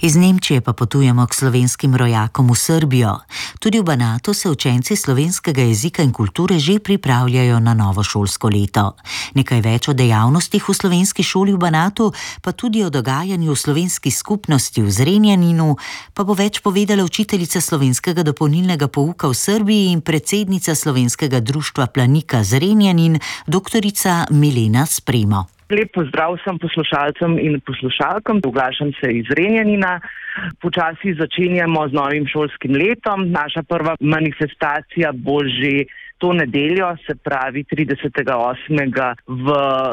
Iz Nemčije pa potujemo k slovenskim rojakom v Srbijo. Tudi v Banatu se učenci slovenskega jezika in kulture že pripravljajo na novo šolsko leto. Nekaj več o dejavnostih v slovenski šoli v Banatu, pa tudi o dogajanju v slovenski skupnosti v Zrenjaninu, pa bo več povedala učiteljica slovenskega dopolnilnega pouka v Srbiji in predsednica slovenskega društva Planika Zrenjanin, doktorica Milena Spremo. Lep pozdrav vsem poslušalcem in poslušalkam. Oglašam se iz Zrenjanina. Počasi začenjamo z novim šolskim letom. Naša prva manifestacija bo že to nedeljo, se pravi 30.8. v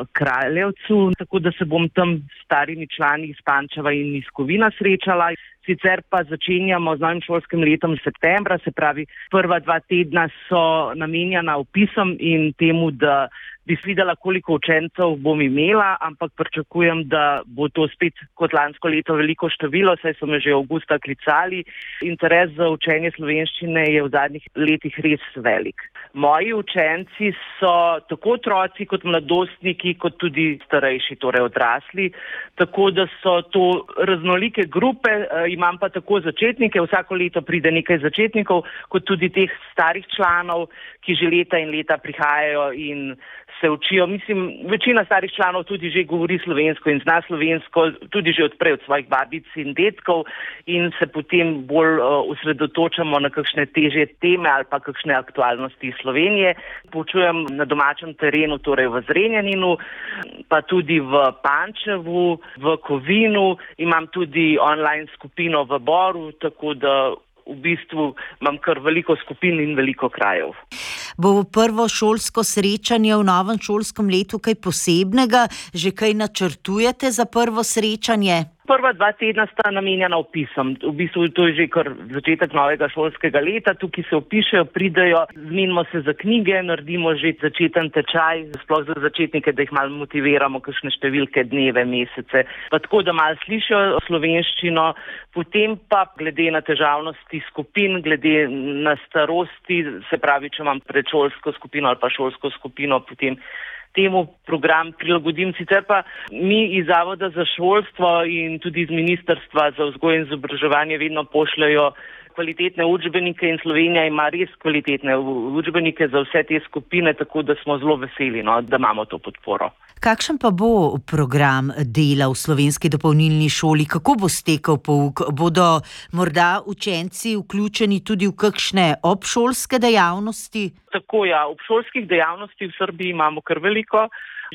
Kraljevcu, tako da se bom tam s starimi člani iz Pančeva in iz Kovina srečala. Sicer pa začenjamo z novim šolskim letom septembra, se pravi prva 2 tedna so namenjena vpisom in temu, da bi videla, koliko učencev bom imela, ampak pričakujem, da bo to spet kot lansko leto veliko število, saj so me že avgusta klicali. Interes za učenje slovenščine je v zadnjih letih res velik. Moji učenci so tako otroci kot mladostniki, kot tudi starejši, torej odrasli, tako da so to raznolike grupe, imam pa tako začetnike, vsako leto pride nekaj začetnikov, kot tudi teh starih članov, ki že leta in leta prihajajo in se učijo. Mislim, večina starih članov tudi že govori slovensko in zna slovensko, tudi že odprej od svojih babic in dedkov in se potem bolj osredotočamo na kakšne težje teme ali pa kakšne aktualnosti Slovenije. Poučujem na domačem terenu, torej v Zrenjaninu, pa tudi v Pančevu, v Kovinu, imam tudi online skupino v Boru, tako da v bistvu imam kar veliko skupin in veliko krajev. Bo prvo šolsko srečanje v novem šolskem letu kaj posebnega? Že kaj načrtujete za prvo srečanje? Prva 2 tedna sta namenjena vpisom. V bistvu to je že kar začetek novega šolskega leta. Tukaj se vpišejo, pridejo, zmenimo se za knjige, naredimo že začeten tečaj, sploh za začetnike, da jih malo motiviramo, kakšne številke, dneve, mesece. Pa tako, da malo slišijo slovenščino. Potem pa glede na težavnosti skupin, glede na starosti, se pravi, če imam predšolsko skupino ali pa šolsko skupino, potem temu program prilagodim. Sicer pa mi iz Zavoda za šolstvo in tudi iz Ministrstva za vzgojo in izobraževanje vedno pošljajo kvalitetne učbenike in Slovenija ima res kvalitetne učbenike za vse te skupine, tako da smo zelo veseli, da imamo to podporo. Kakšen pa bo program dela v slovenski dopolnilni šoli? Kako bo stekel pouk? Bodo morda učenci vključeni tudi v kakšne obšolske dejavnosti? Tako ja, obšolskih dejavnosti v Srbiji imamo kar veliko.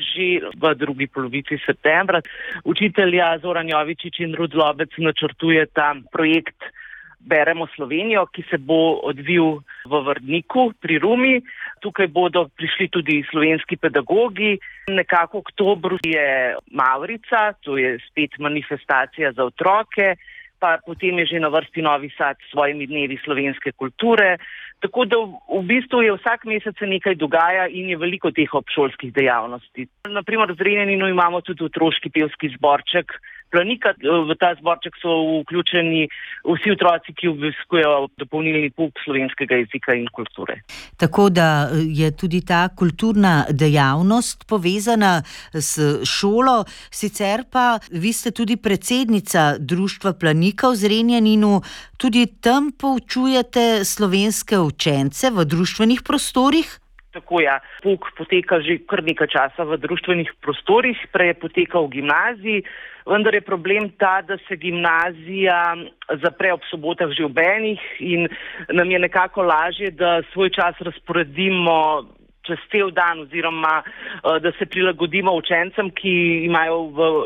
Že v drugi polovici septembra učitelja Zoran Jovičič in Rud Zlobec načrtujeta projekt Beremo Slovenijo, ki se bo odvil v Vrdniku pri Rumi. Tukaj bodo prišli tudi slovenski pedagogi. Nekako v oktobru je Mavrica, to je spet manifestacija za otroke, pa potem je že na vrsti Novi Sad s svojimi dnevi slovenske kulture. Tako da v bistvu je vsak mesec se nekaj dogaja in je veliko teh obšolskih dejavnosti. Naprimer v Zrenjaninu imamo tudi otroški pevski zborček Planika. V ta zborček so vključeni vsi otroci, ki obiskujejo dopolnilni pouk slovenskega jezika in kulture. Tako da je tudi ta kulturna dejavnost povezana s šolo. Sicer pa vi ste tudi predsednica društva Planika v Zrenjaninu. Tudi tam poučujete slovenske učence v društvenih prostorih? Tako ja, pouk poteka že kar nekaj časa v društvenih prostorih, prej je potekal v gimnaziji, vendar je problem ta, da se gimnazija zapre ob sobotah že ob enih in nam je nekako lažje, da svoj čas razporedimo čez cel dan oziroma da se prilagodimo učencem, ki imajo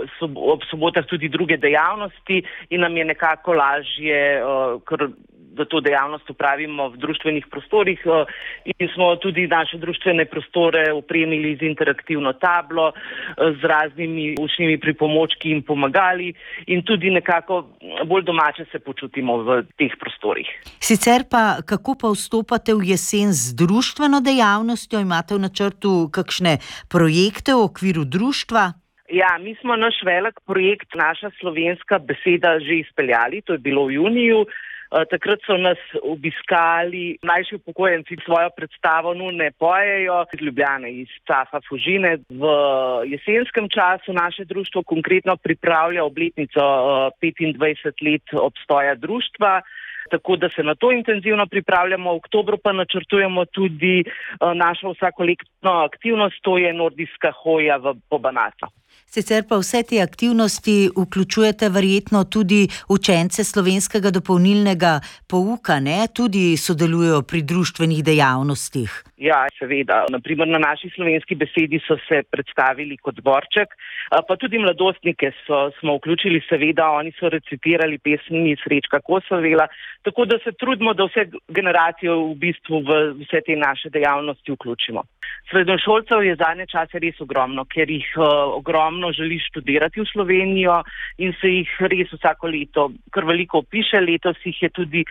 ob sobotah tudi druge dejavnosti in nam je nekako lažje, da to dejavnost upravimo v društvenih prostorih in smo tudi naše društvene prostore opremili z interaktivno tablo, z raznimi učnimi pripomočki in pomagali in tudi nekako bolj domače se počutimo v teh prostorih. Sicer pa, kako pa vstopate v jesen z društveno dejavnostjo? Imate v načrtu kakšne projekte v okviru društva? Ja, mi smo naš velik projekt Naša slovenska beseda že izpeljali, to je bilo v juniju. Takrat so nas obiskali mlajši upokojenci, svojo predstavo Nune pojejo iz Ljubljane, iz Cafa Fužine. V jesenskem času naše društvo konkretno pripravlja obletnico 25 let obstoja društva, tako da se na to intenzivno pripravljamo. V oktobru pa načrtujemo tudi našo vsakoletno aktivnost, to je nordijska hoja po Banatu. Sicer pa vse te aktivnosti vključujete verjetno tudi učence slovenskega dopolnilnega pouka, ne? Tudi sodelujejo pri društvenih dejavnostih. Ja, seveda. Naprimer, na naši slovenski besedi so se predstavili kot zborček, pa tudi mladostnike smo vključili, seveda, oni so recitirali pesmi Srečka Kosovela, tako da se trudimo, da vse generacije v bistvu v vse te naše dejavnosti vključimo. Srednjošolcev je zadnje čase res ogromno, ker jih ogromno želi študirati v Slovenijo in se jih res vsako leto kar veliko opiše. Letos jih je tudi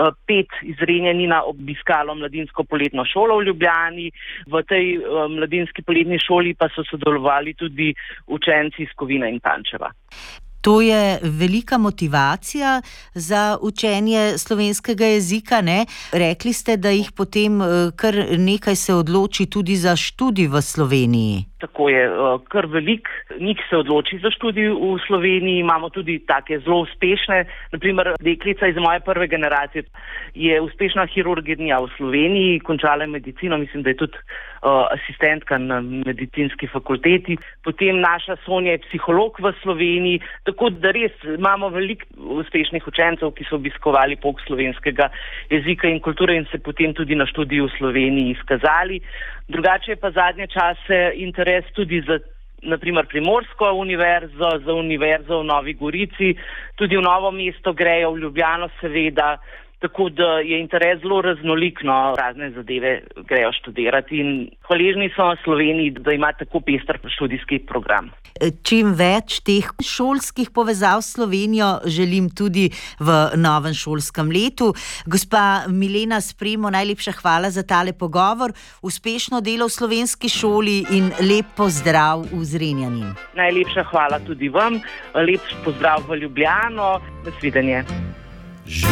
5 iz Renjanina obiskalo mladinsko poletno šolo v Ljubljani. V tej mladinski poletni šoli pa so sodelovali tudi učenci iz Kovina in Pančeva. To je velika motivacija za učenje slovenskega jezika, ne? Rekli ste, da jih potem kar nekaj se odloči tudi za študij v Sloveniji. Tako je, kar velik njih se odloči za študij v Sloveniji. Imamo tudi take zelo uspešne, naprimer deklica iz moje prve generacije je uspešna kirurginja v Sloveniji, končala je medicino, mislim, da je tudi asistentka na medicinski fakulteti. Potem naša Sonja je psiholog v Sloveniji, tako da res imamo veliko uspešnih učencev, ki so obiskovali pouk slovenskega jezika in kulture in se potem tudi na študiju v Sloveniji izkazali. Drugače je pa zadnje čase interes tudi za naprimer Primorsko univerzo, za univerzo v Novi Gorici, tudi v Novo mesto grejo, v Ljubljano seveda, tako da je interes zelo raznolik, razne zadeve grejo študirati in hvaležni so Sloveniji, da ima tako pester študijski program. Čim več teh šolskih povezav s Slovenijo želim tudi v novem šolskem letu. Gospa Milena Spremo, najlepša hvala za tale pogovor. Uspešno delo v slovenski šoli in lep pozdrav v Zrenjanin. Najlepša hvala tudi vam. Lep pozdrav v Ljubljano. Nasvidenje.